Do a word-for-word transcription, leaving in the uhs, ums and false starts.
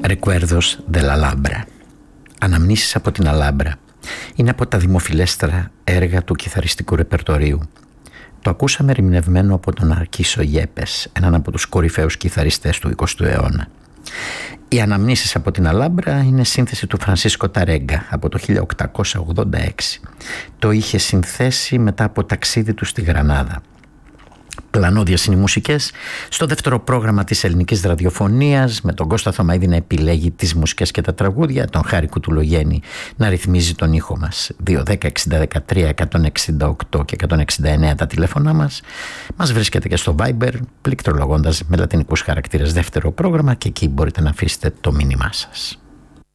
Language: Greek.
Recuerdos de la Alhambra. Αναμνήσεις από την Αλάμπρα. Είναι από τα δημοφιλέστερα έργα του κιθαριστικού ρεπερτορίου. Το ακούσαμε ερμηνευμένο από τον Αρκίσο Γιέπες, έναν από τους κορυφαίους κιθαριστές του εικοστού αιώνα. Οι Αναμνήσεις από την Αλάμπρα είναι σύνθεση του Φρανσίσκο Ταρέγκα από το χίλια οκτακόσια ογδόντα έξι. Το είχε συνθέσει μετά από ταξίδι του στη Γρανάδα. Πλανώδιες είναι οι μουσικές στο δεύτερο πρόγραμμα της ελληνικής ραδιοφωνίας, με τον Κώστα Θωμαίδη να επιλέγει τις μουσικές και τα τραγούδια, τον Χάρη Κουτουλογέννη να ρυθμίζει τον ήχο μας. δύο δέκα εξήντα δεκατρία εκατόν εξήντα οκτώ και εκατόν εξήντα εννέα τα τηλέφωνά μας. Μας βρίσκεται και στο Viber, πληκτρολογώντας με λατινικούς χαρακτήρες δεύτερο πρόγραμμα, και εκεί μπορείτε να αφήσετε το μήνυμά σας.